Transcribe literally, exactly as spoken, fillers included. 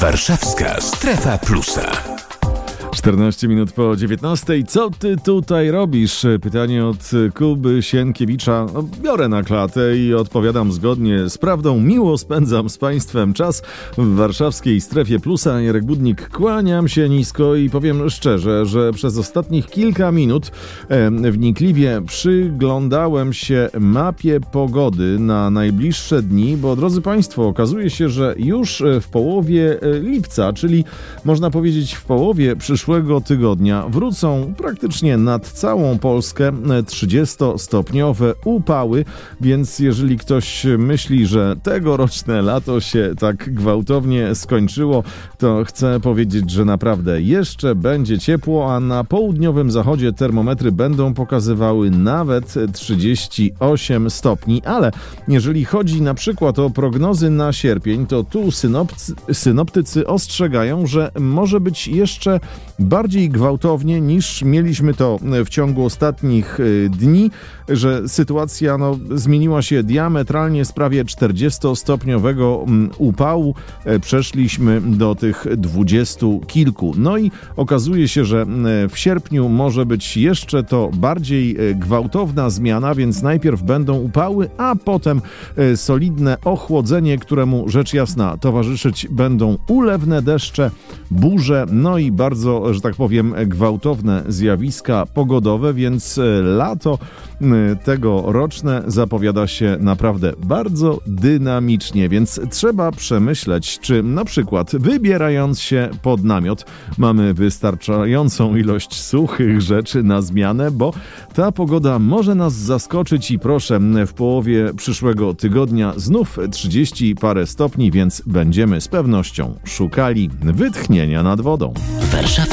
Warszawska Strefa Plusa. czternaście minut po dziewiętnastej. Co ty tutaj robisz? Pytanie od Kuby Sienkiewicza. No, biorę na klatę i odpowiadam zgodnie z prawdą. Miło spędzam z państwem czas w warszawskiej Strefie Plusa. Jarek Budnik, kłaniam się nisko i powiem szczerze, że przez ostatnich kilka minut e, wnikliwie przyglądałem się mapie pogody na najbliższe dni, bo drodzy państwo, okazuje się, że już w połowie lipca, czyli można powiedzieć w połowie przyszłego tygodnia wrócą praktycznie nad całą Polskę trzydziestostopniowe upały, więc jeżeli ktoś myśli, że tegoroczne lato się tak gwałtownie skończyło, to chcę powiedzieć, że naprawdę jeszcze będzie ciepło, a na południowym zachodzie termometry będą pokazywały nawet trzydzieści osiem stopni, ale jeżeli chodzi na przykład o prognozy na sierpień, to tu synopcy, synoptycy ostrzegają, że może być jeszcze bardziej gwałtownie niż mieliśmy to w ciągu ostatnich dni, że sytuacja no, zmieniła się diametralnie z prawie czterdziestostopniowego upału. Przeszliśmy do tych dwudziestu kilku. No i okazuje się, że w sierpniu może być jeszcze to bardziej gwałtowna zmiana, więc najpierw będą upały, a potem solidne ochłodzenie, któremu rzecz jasna towarzyszyć będą ulewne deszcze, burze, no i bardzo, że tak powiem, gwałtowne zjawiska pogodowe, więc lato tegoroczne zapowiada się naprawdę bardzo dynamicznie, więc trzeba przemyśleć, czy na przykład wybierając się pod namiot mamy wystarczającą ilość suchych rzeczy na zmianę, bo ta pogoda może nas zaskoczyć i proszę, w połowie przyszłego tygodnia znów trzydzieści parę stopni, więc będziemy z pewnością szukali wytchnienia nad wodą. Warszawa.